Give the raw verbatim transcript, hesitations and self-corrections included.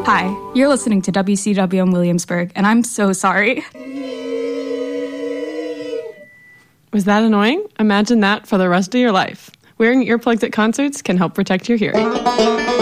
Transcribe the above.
Hi, you're listening to W C W in Williamsburg, and I'm so sorry. Was that annoying? Imagine that for the rest of your life. Wearing earplugs at concerts can help protect your hearing.